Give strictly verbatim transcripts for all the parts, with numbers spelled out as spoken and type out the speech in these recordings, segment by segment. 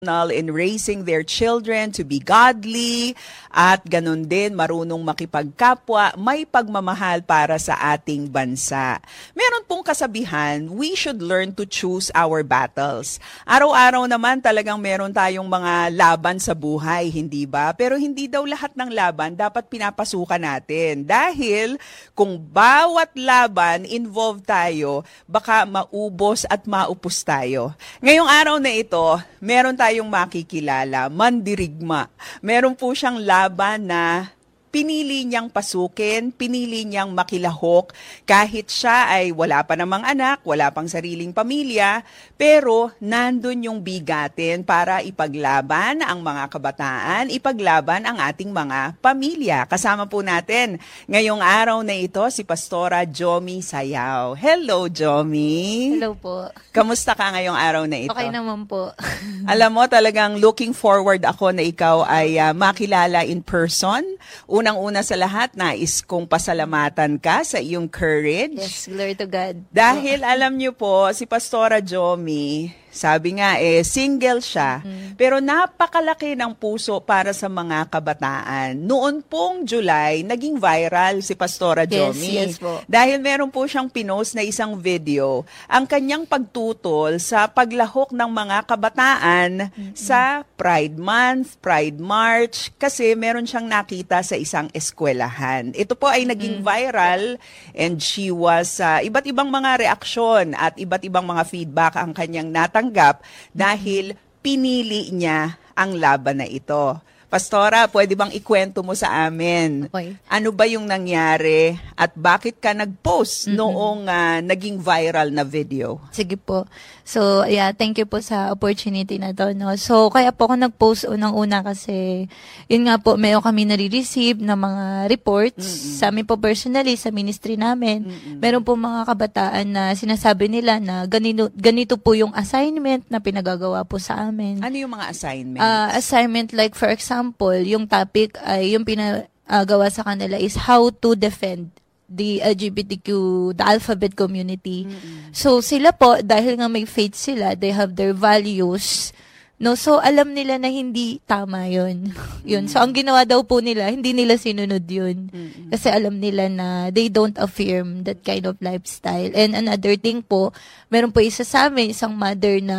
in raising their children to be godly at ganun din marunong makipagkapwa, may pagmamahal para sa ating bansa. Meron pong kasabihan, we should learn to choose our battles. Araw-araw naman talagang meron tayong mga laban sa buhay, hindi ba? Pero hindi daw lahat ng laban dapat pinapasukan natin. Dahil kung bawat laban involved tayo, baka maubos at maupos tayo. Ngayong araw na ito, meron tayo tayong makikilala, mandirigma. Meron po siyang laban na pinili niyang pasukin, pinili niyang makilahok, kahit siya ay wala pa namang anak, wala pang sariling pamilya, pero nandun yung bigatin para ipaglaban ang mga kabataan, ipaglaban ang ating mga pamilya. Kasama po natin ngayong araw na ito si Pastora Jomi Sayao. Hello, Jomi. Hello po. Kamusta ka ngayong araw na ito? Okay naman po. Alam mo, talagang looking forward ako na ikaw ay uh, makilala in person. Unang-una sa lahat, nais kong pasalamatan ka sa iyong courage. Yes, glory to God. Dahil alam niyo po, si Pastora Jomi, sabi nga eh, single siya, mm-hmm. pero napakalaki ng puso para sa mga kabataan. Noon pong July, naging viral si Pastora Jomi. Yes, yes po. Dahil meron po siyang pinost na isang video, ang kanyang pagtutol sa paglahok ng mga kabataan mm-hmm. sa Pride Month, Pride March, kasi meron siyang nakita sa isang eskwelahan. Ito po ay naging mm-hmm. viral and she was, uh, iba't ibang mga reaksyon at iba't ibang mga feedback ang kanyang natanggap dahil pinili niya ang laban na ito. Pastora, pwede bang ikwento mo sa amin? Okay. Ano ba yung nangyari at bakit ka nag-post mm-hmm. noong uh, naging viral na video? Sige po. So, yeah, thank you po sa opportunity na to, no? So, kaya po ako nag-post unang-una kasi, yun nga po, meron kami nare-receive na mga reports mm-hmm. sa amin po personally, sa ministry namin. Mm-hmm. Meron po mga kabataan na sinasabi nila na ganito, ganito po yung assignment na pinagagawa po sa amin. Ano yung mga assignments? Uh, assignment like, for example, yung topic ay yung pinagawa sa kanila is how to defend the L G B T Q, the alphabet community. Mm-hmm. So sila po, dahil nga may faith sila, they have their values, no? So alam nila na hindi tama yun. Mm-hmm. Yun. So ang ginawa daw po nila, hindi nila sinunod yun. Mm-hmm. Kasi alam nila na they don't affirm that kind of lifestyle. And another thing po, meron po isa sa amin, isang mother na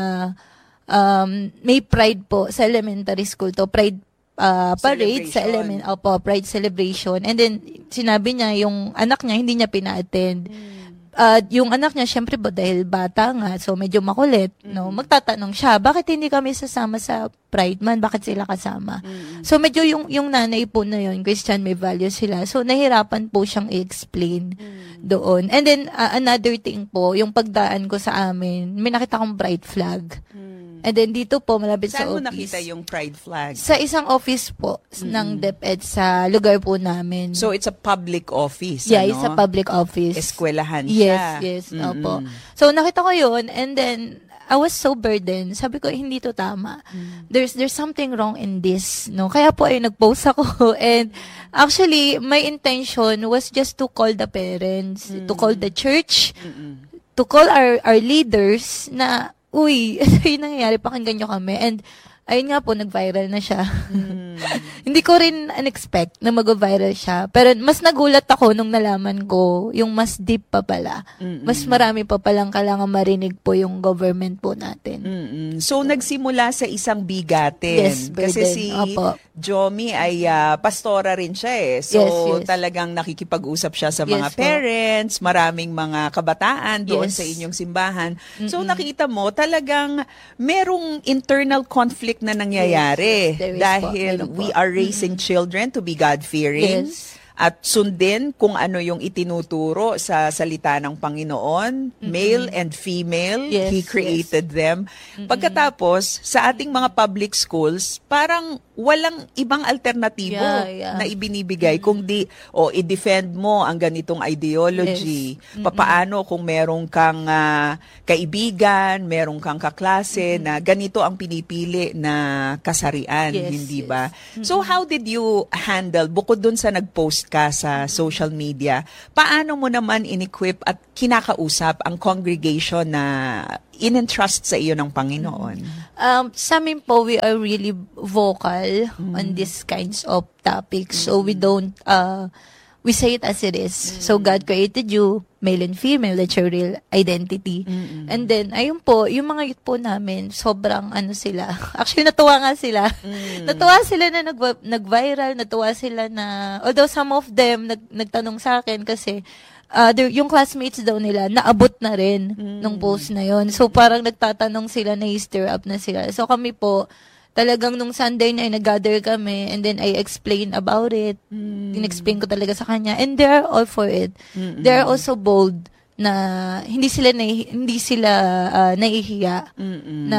um, may pride po sa elementary school to, pride Uh, parade sa element, opo, pride celebration. And then, sinabi niya, yung anak niya, hindi niya pina-attend. Mm. Uh, yung anak niya, syempre po, dahil bata nga, so medyo makulit, mm. no? Magtatanong siya, bakit hindi kami sasama sa Pride Man? Bakit sila kasama? Mm. So, medyo yung, yung nanay po na yun, Christian, may values sila. So, nahirapan po siyang i-explain mm. doon. And then, uh, another thing po, yung pagdaan ko sa amin, may nakita akong pride flag. Mm. And then dito po, malapit Saan sa office. Saan mo nakita yung pride flag? Sa isang office po mm-hmm. ng DepEd sa lugar po namin. So, it's a public office, yeah, ano? It's a public office. Eskwelahan siya. Yes, yes, mm-hmm. opo. So, nakita ko yun, and then, I was so burdened. Sabi ko, hindi to tama. Mm-hmm. There's there's something wrong in this, no? Kaya po, ay nag-post ako. And, actually, my intention was just to call the parents, mm-hmm. to call the church, mm-hmm. to call our our leaders na, uy, ito yung nangyayari, pakinggan nyo kami. And, ayun nga po, nag-viral na siya. Mm. Hindi ko rin unexpect na mag-viral siya. Pero mas nagulat ako nung nalaman ko, yung mas deep pa pala. Mm-mm. Mas marami pa palang kailangan marinig po yung government po natin. Mm-mm. So, nagsimula sa isang bigatin. Yes, kasi burden. si Opo. Jomi ay uh, pastora rin siya eh. So, yes, yes. talagang nakikipag-usap siya sa yes, mga po. parents, maraming mga kabataan doon yes. sa inyong simbahan. Mm-mm. So, nakita mo, talagang merong internal conflict na nangyayari. Yes, yes, dahil po. we are raising mm-hmm. children to be God-fearing. Yes. At sundin kung ano yung itinuturo sa salita ng Panginoon, mm-hmm. male and female, yes, He created yes. them. Mm-hmm. Pagkatapos, sa ating mga public schools, parang walang ibang alternatibo yeah, yeah. na ibinibigay. Mm-hmm. Kung di, o oh, i-defend mo ang ganitong ideology, yes. mm-hmm. papaano kung merong kang uh, kaibigan, merong kang kaklase mm-hmm. na ganito ang pinipili na kasarian, yes, hindi yes. ba? Mm-hmm. So how did you handle, bukod dun sa nag-post ka sa social media, paano mo naman in-equip at kinakausap ang congregation na in-entrust sa iyo ng Panginoon? Um, sa amin po, we are really vocal mm. on these kinds of topics. Mm. So we don't, uh, we say it as it is. Mm. So God created you, male and female, that's your real identity. Mm-mm. And then, ayun po, yung mga youth po namin, sobrang ano sila. Actually, natuwa nga sila. Mm. Natuwa sila na nag, nag-viral, natuwa sila na, although some of them nag, nagtanong sa akin kasi, uh, yung classmates daw nila, naabot na rin mm. nung post na yon. So, parang nagtatanong sila, na-stir up na sila. So, kami po, talagang nung Sunday na ay nag-gather kami and then I explain about it. Mm. In-explain ko talaga sa kanya and they're all for it. Mm-mm. They're also bold na hindi sila na, hindi sila uh, nahihiya Mm-mm. na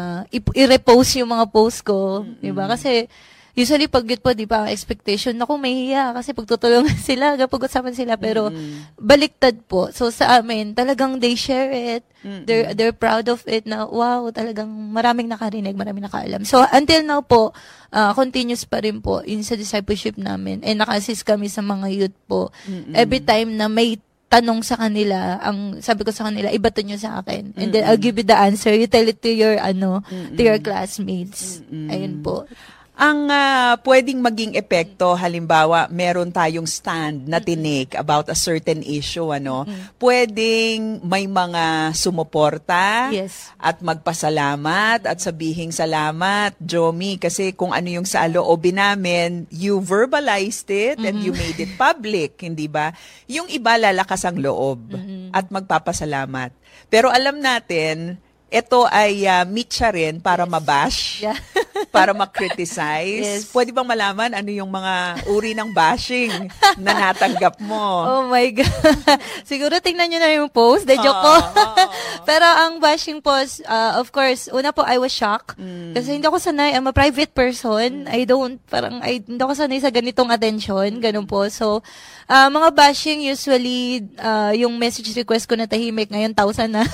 i- i-repost yung mga post ko, Mm-mm. 'di ba? Kasi usually pag yun po, di ba, ang expectation, naku, may hiya kasi pagtutulungan sila, pag-usapan sila, pero mm-hmm. baliktad po. So sa amin, talagang they share it, mm-hmm. they're, they're proud of it na, wow, talagang maraming nakarinig, maraming nakaalam. So until now po, uh, continuous pa rin po yun sa discipleship namin, and naka-assist kami sa mga youth po. Mm-hmm. Every time na may tanong sa kanila, ang sabi ko sa kanila, ibato nyo sa akin. And mm-hmm. then I'll give you the answer. You tell it to your, ano, mm-hmm. to your classmates. Mm-hmm. Ayun po. Ang uh, pwedeng maging epekto, halimbawa, meron tayong stand na tinake about a certain issue, ano, mm-hmm. pwedeng may mga sumuporta yes. at magpasalamat at sabihing salamat, Jomi, kasi kung ano yung sa loobin namin, you verbalized it mm-hmm. and you made it public, hindi ba? Yung iba lalakas ang loob mm-hmm. at magpapasalamat. Pero alam natin, ito ay uh, meet siya rin para yes. mabash. Yeah. Para ma-criticize. Yes. Pwede bang malaman ano yung mga uri ng bashing na natanggap mo? Oh my God. Siguro tingnan nyo na yung post. De joke ko. Pero ang bashing post, uh, of course, una po, I was shocked. Mm. Kasi hindi ako sanay. I'm a private person. Mm. I don't, parang, I, hindi ako sanay sa ganitong attention. Ganun po. So, uh, mga bashing, usually, uh, yung message request ko na tahimik, ngayon, thousand na.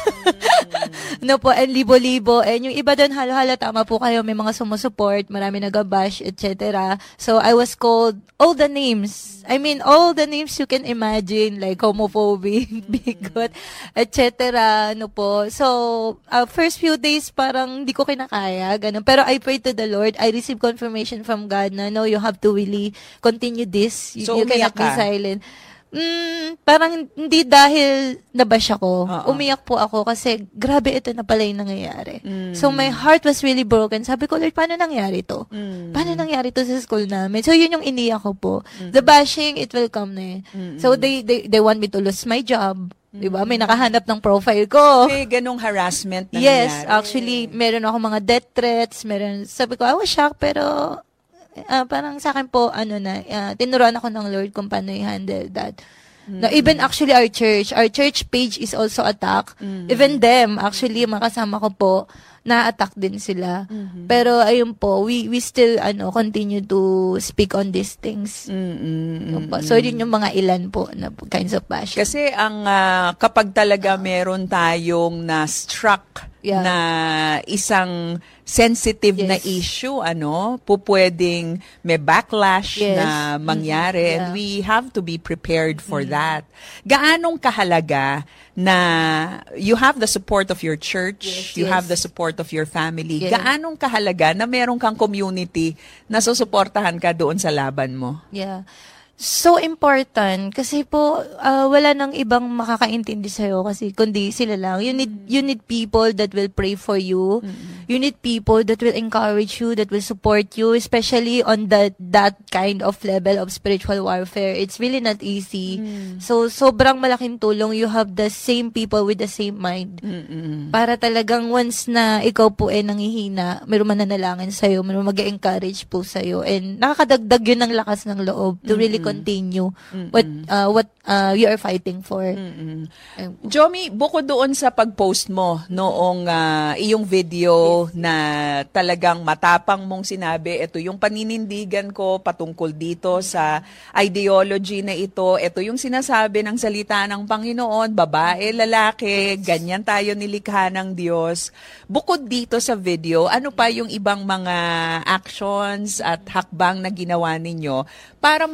Mm. No po, and libo-libo. And yung iba doon, halo-halo, tama po kayo, may mga sumusuport, marami nag-bash, et cetera. So, I was called all the names. I mean, all the names you can imagine, like homophobic, bigot, et cetera. No po. So, uh, first few days, parang hindi ko kinakaya, ganun. Pero I pray to the Lord. I received confirmation from God na, no, you have to really continue this. You, so, you cannot be silent. Mm, parang hindi dahil nabash ako. Uh-uh. Umiyak po ako kasi grabe ito na pala yung nangyayari. Mm. So my heart was really broken. Sabi ko, Lord, paano nangyari to? Mm. Paano nangyari to sa school namin? So yun yung iniyak ko po. Mm. The bashing, it will come na eh. Mm-hmm. So they, they they want me to lose my job. Mm-hmm. Diba? May nakahanap ng profile ko. May ganong harassment na yes, nangyari. actually, meron ako mga death threats. Meron, sabi ko, I was shocked, pero Uh, parang sa akin po, ano na, uh, tinuruan ako ng Lord kung paano i-handle that. Mm-hmm. No, even actually our church, our church page is also attacked. Mm-hmm. Even them, actually, makasama ko po, na-attack din sila. Mm-hmm. Pero ayun po, we we still ano continue to speak on these things. Mm-hmm. So, yun yung mga ilan po na kinds of bashing. Kasi ang uh, kapag talaga meron tayong na-struck yeah. na isang sensitive yes. na issue, ano, po pwedeng may backlash yes. na mangyari. Mm-hmm. Yeah. And we have to be prepared for mm-hmm. that. Gaanong kahalaga na you have the support of your church, yes, you yes. have the support of your family. Yes. Gaanong kahalaga na meron kang community na susuportahan ka doon sa laban mo? Yeah. So important kasi po uh, wala nang ibang makakaintindi sa'yo kasi kundi sila lang. You need you need people that will pray for you. Mm-hmm. You need people that will encourage you, that will support you, especially on that that kind of level of spiritual warfare. It's really not easy. Mm-hmm. So sobrang malaking tulong you have the same people with the same mind. Mm-hmm. Para talagang once na ikaw po ay nangihina, mayroon mananalangin sa'yo, mayroon mag-encourage po sa'yo, and nakakadagdag yun ng lakas ng loob to really continue mm-hmm. what uh, what uh, you are fighting for. Mm-hmm. Um, Jomi, bukod doon sa pag-post mo noong uh, iyong video yes. na talagang matapang mong sinabi, ito yung paninindigan ko patungkol dito sa ideology na ito, ito yung sinasabi ng salita ng Panginoon, babae, lalaki, yes. ganyan tayo nilikha ng Diyos. Bukod dito sa video, ano pa yung ibang mga actions at hakbang na ginawa ninyo para marinig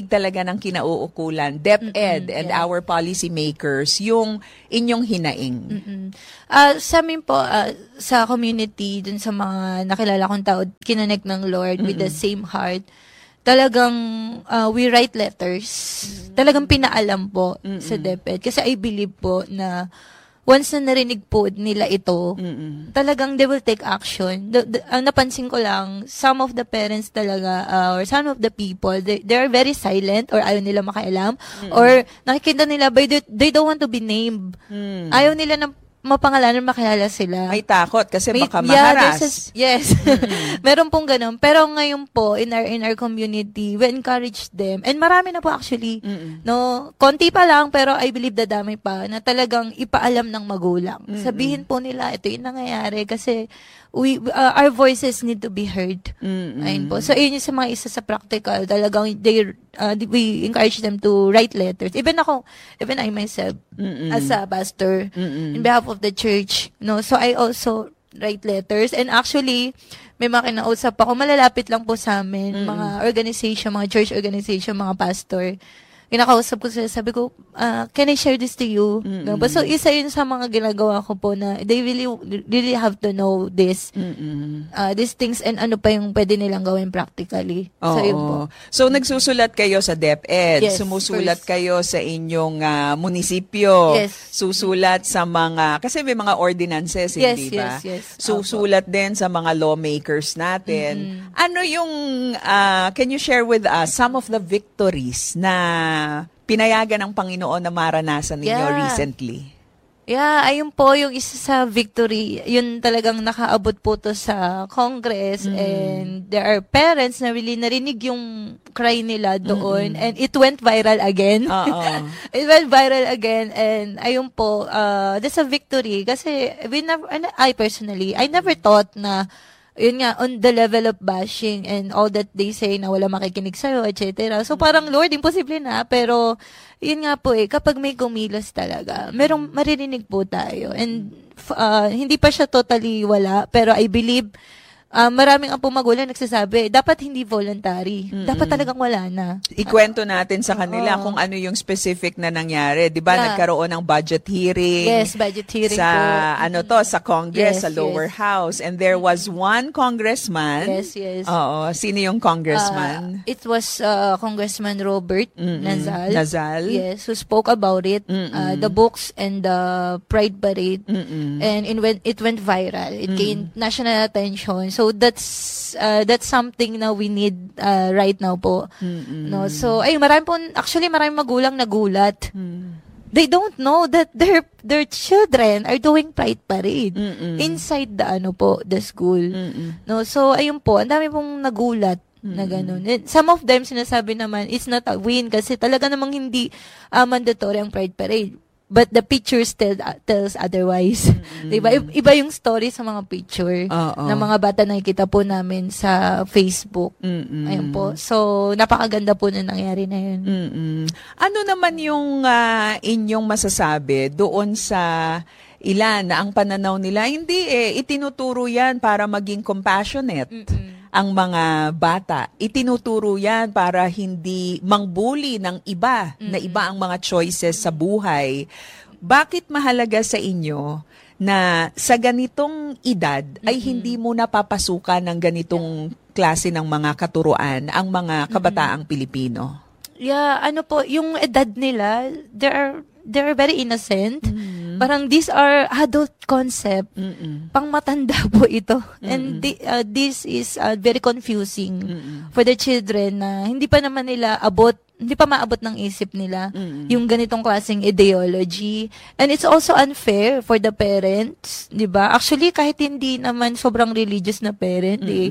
narinig talaga ng kinauukulan, DepEd Mm-mm, and yeah. our policy makers, yung inyong hinaing? Mm-mm. Uh, sa amin po, uh, sa community, dun sa mga nakilala kong tao, kinonect ng Lord with the same heart, talagang uh, we write letters. Mm-hmm. Talagang pinaalam po mm-hmm. sa DepEd. Kasi I believe po na once na narinig po nila ito, mm-hmm. talagang they will take action. The, the, ang napansin ko lang, some of the parents talaga, uh, or some of the people, they, they are very silent or ayaw nila makialam. Mm-hmm. Or nakikita nila, but they, they don't want to be named. Mm-hmm. Ayaw nila ng mapangalanan, makilala sila. May takot kasi May, baka yeah, maharas. A, yes. Mm-hmm. Meron pong ganun. Pero ngayon po, in our in our community, we encourage them. And marami na po actually. Mm-hmm. No, konti pa lang, pero I believe dadami pa, na talagang ipaalam ng magulang. Mm-hmm. Sabihin po nila, ito yung nangyayari kasi we uh, our voices need to be heard. Mm-hmm. Ayun po. So, yun yung sa mga isa sa practical. Talagang they, uh, we encourage them to write letters. Even ako, even I myself, mm-hmm. as a pastor, mm-hmm. in behalf of the church, no, so I also write letters. And actually, may mga kinausap ako, malalapit lang po sa amin, mm-hmm. mga organization, mga church organization, mga pastor. Kinakausap ko sila, sabi ko, uh, can I share this to you? Mm-hmm. No? But so, isa yun sa mga ginagawa ko po na they really really have to know this, mm-hmm. uh, these things, and ano pa yung pwede nilang gawin practically. Oo. So, yun po. So, nagsusulat kayo sa DepEd. Yes, Sumusulat first. kayo sa inyong uh, munisipyo. Yes. Susulat sa mga, kasi may mga ordinances, Yes, hindi ba? yes, yes. Susulat din sa mga lawmakers natin. Mm-hmm. Ano yung, uh, can you share with us some of the victories na pinayagan ng Panginoon na maranasan ninyo Yeah. recently? Yeah, ayun po yung isa sa victory. Yun talagang nakaabot po to sa Congress, mm. and there are parents na really narinig yung cry nila doon, mm-hmm. and it went viral again. It went viral again, and ayun po, uh, that's a victory kasi we never, I personally, I never thought na yun nga, on the level of bashing and all that they say na wala makikinig sa'yo, et cetera. So, parang, Lord, imposible na. Pero, yun nga po eh, kapag may kumilos talaga, merong maririnig po tayo. And, uh, hindi pa siya totally wala, pero I believe, uh, maraming ang magulang nagsasabi, dapat hindi voluntary. Mm-mm. Dapat talagang wala na. Ikwento natin sa kanila uh, kung ano yung specific na nangyari. Di ba, yeah. nagkaroon ng budget hearing. Yes, budget hearing sa, po. ano to, sa Congress, Yes, sa lower yes. house. And there was one congressman. Yes, yes. Oo. Sino yung congressman? Uh, it was uh, Congressman Robert Mm-mm. Nazal. Nazal. Yes, who spoke about it, uh, the books and the Pride Parade. Mm-mm. And it went, it went viral. It mm. gained national attention. So that's uh, that's something na we need uh, right now po. Mm-mm. No, so ay marami po, actually marami magulang nagulat. Mm. They don't know that their their children are doing Pride Parade Mm-mm. inside the ano po, the school. Mm-mm. No, so ayun po, ang dami pong nagulat na ganun. And some of them sinasabi naman it's not a win kasi talaga namang hindi uh, mandatory ang Pride Parade. But the pictures tell, uh, tells otherwise. Mm-hmm. Diba? Iba yung story sa mga picture Uh-oh. ng mga bata na nakikita po namin sa Facebook. Mm-hmm. Ayun po. So, napakaganda po na nangyari na yun. Mm-hmm. Ano naman yung uh, inyong masasabi doon sa ilan na ang pananaw nila? Hindi eh, itinuturo yan para maging compassionate. Mm-hmm. Ang mga bata. Itinuturo yan para hindi mangbuli ng iba, mm-hmm. na iba ang mga choices sa buhay. Bakit mahalaga sa inyo na sa ganitong edad mm-hmm. ay hindi mo napapasukan ng ganitong klase ng mga katuruan ang mga kabataang mm-hmm. Pilipino? Yeah, ano po, yung edad nila, they are, they are very innocent. Mm-hmm. Parang these are adult concept. Mm-mm. Pang matanda po ito. Mm-mm. And di, uh, this is uh, very confusing Mm-mm. for the children na hindi pa naman nila abot, hindi pa maabot ng isip nila Mm-mm. yung ganitong klaseng ideology. And it's also unfair for the parents, di ba? Actually, kahit hindi naman sobrang religious na parent, eh,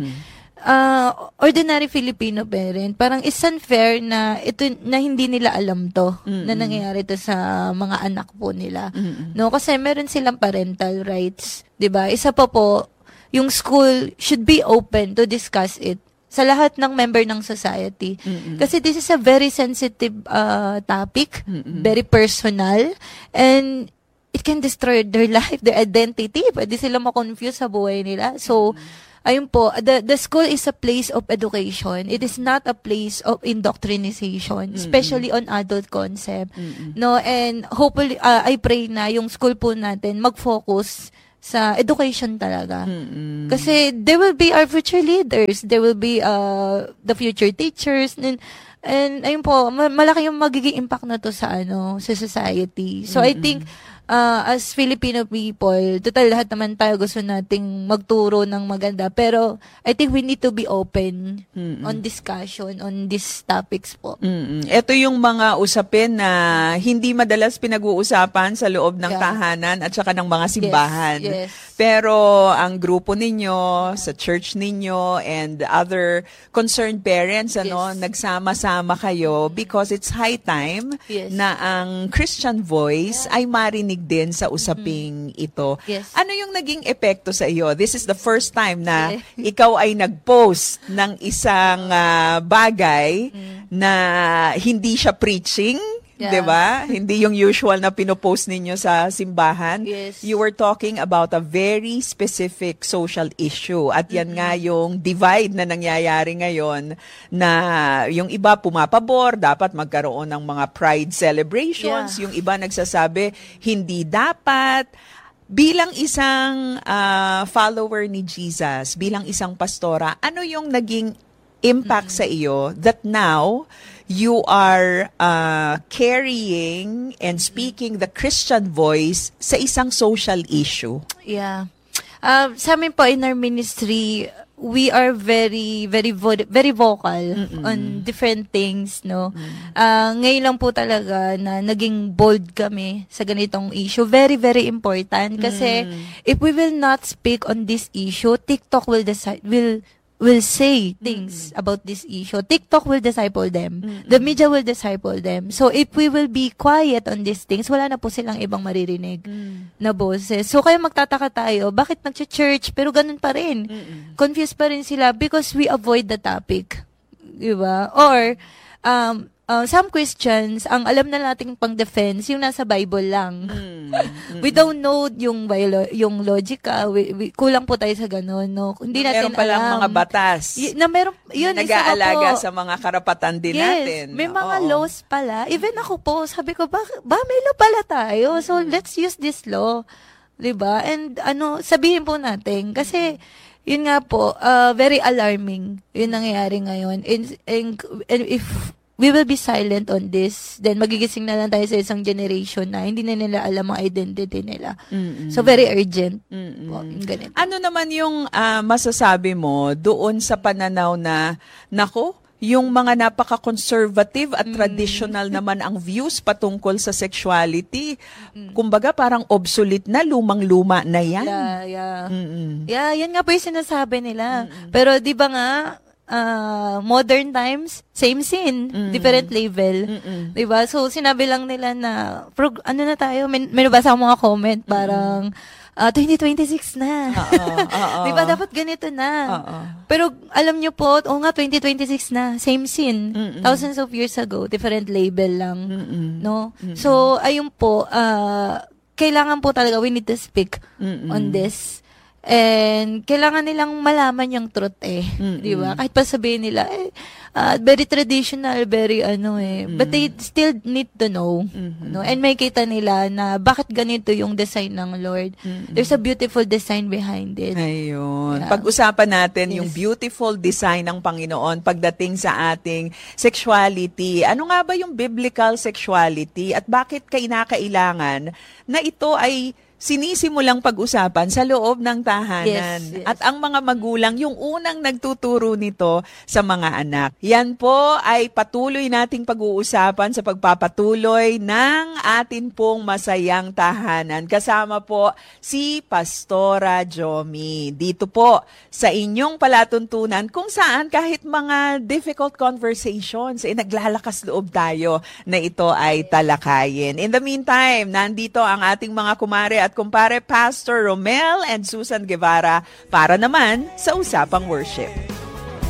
uh, ordinary Filipino parent, parang it's unfair na ito na hindi nila alam to, mm-hmm. na nangyayari to sa mga anak po nila. Mm-hmm. No, kasi meron silang parental rights, 'di ba? Isa pa po, yung school should be open to discuss it sa lahat ng member ng society. Mm-hmm. Kasi this is a very sensitive uh, topic, mm-hmm. very personal, and it can destroy their life, their identity. Pwede sila ma-confuse sa buhay nila. So, mm-hmm. ayun po, the the school is a place of education. It is not a place of indoctrination, especially on adult concept. Mm-mm. No, and hopefully uh, I pray na yung school po natin mag-focus sa education talaga. Mm-mm. Kasi they will be our future leaders. They will be uh the future teachers, and and ayun po, malaki yung magiging impact na to sa ano, sa society. So Mm-mm. I think Uh, as Filipino people, total lahat naman tayo gusto nating magturo ng maganda. Pero I think we need to be open Mm-mm. on discussion on these topics po. Mm-mm. Ito yung mga usapin na hindi madalas pinag-uusapan sa loob ng yeah. tahanan at saka ng mga simbahan. Yes. Yes. Pero ang grupo ninyo, sa church ninyo, and other concerned parents, ano, yes. nagsama-sama kayo because it's high time yes. na ang Christian voice yeah. ay marinig din sa usaping mm-hmm. ito. Yes. Ano yung naging epekto sa iyo? This is the first time na ikaw ay nag-post ng isang uh, bagay mm. na hindi siya preaching, yeah. 'di ba? Hindi yung usual na pinopost ninyo sa simbahan. Yes. You were talking about a very specific social issue at yan mm-hmm. nga yung divide na nangyayari ngayon, na yung iba pumapabor, dapat magkaroon ng mga pride celebrations, yeah. yung iba nagsasabi hindi dapat. Bilang isang uh, follower ni Jesus, bilang isang pastora, ano yung naging impact mm-hmm. sa iyo that now you are uh, carrying and speaking the Christian voice sa isang social issue? Yeah. Uh, sa amin po in our ministry, we are very very vo- very vocal Mm-mm. on different things, no. Mm. Uh, ngayon lang po talaga na naging bold kami sa ganitong issue. Very very important kasi mm. if we will not speak on this issue, TikTok will decide will will say things mm-hmm. about this issue. TikTok will disciple them. Mm-hmm. The media will disciple them. So, if we will be quiet on these things, wala na po silang ibang maririnig mm-hmm. na boses. So, kaya magtataka tayo, bakit nag-church pero ganun pa rin? Mm-hmm. Confused pa rin sila because we avoid the topic. Diba? Or, um, Uh, some Christians, ang alam na nating pang-defense, yung nasa Bible lang. Mm, mm, we don't know yung bio, yung logica. We, we, kulang po tayo sa ganun, no? Hindi natin meron palang alam. mga batas. Y- na meron, yun, nag-aalaga po, sa mga karapatan din yes, natin. May mga Oo. laws pala. Even ako po, sabi ko, ba, ba may law pala tayo? So, mm-hmm. let's use this law. Diba? And, ano, sabihin po natin. Kasi, yun nga po, uh, very alarming yung nangyayari ngayon. And, and, and if we will be silent on this, then magigising na lang tayo sa isang generation na hindi na nila alam ang identity nila. Mm-mm. So, very urgent. Po, yung ganito. Ano naman yung uh, masasabi mo doon sa pananaw na, nako, yung mga napaka-conservative at mm. traditional naman ang views patungkol sa sexuality, mm. kumbaga parang obsolete na, lumang-luma na yan. Yeah, yeah. Mm-mm. Yeah, yan nga po yung sinasabi nila. Mm-mm. Pero di ba nga, Uh, modern times, same sin, mm-hmm. different level. Mm-hmm. Diba? So, sinabi lang nila na, prog- ano na tayo, may, may nabasa ako mga comment, parang, uh, twenty twenty-six na. Diba? Dapat ganito na. Uh-oh. Pero, alam nyo po, o nga, twenty twenty-six na, same sin. Mm-hmm. Thousands of years ago, different label lang. Mm-hmm. No? Mm-hmm. So, ayun po, uh, kailangan po talaga, we need to speak mm-hmm. on this. And kailangan nilang malaman yung truth eh. Mm-hmm. Di ba? Kahit pa sabihin nila, eh, uh, very traditional, very ano eh. Mm-hmm. But they still need to know. Mm-hmm. No? And may kita nila na bakit ganito yung design ng Lord. Mm-hmm. There's a beautiful design behind it. Ayun. Yeah. Pag-usapan natin yes. yung beautiful design ng Panginoon pagdating sa ating sexuality. Ano nga ba yung biblical sexuality at bakit kinakailangan na ito ay sinisimulang pag-usapan sa loob ng tahanan. Yes, yes. At ang mga magulang, yung unang nagtuturo nito sa mga anak. Yan po ay patuloy nating pag-uusapan sa pagpapatuloy ng atin pong masayang tahanan. Kasama po si Pastora Jomi. Dito po sa inyong palatuntunan kung saan kahit mga difficult conversations, eh, naglalakas loob tayo na ito ay talakayin. In the meantime, nandito ang ating mga kumare at kumpare Pastor Romel and Susan Guevara para naman sa Usapang Worship.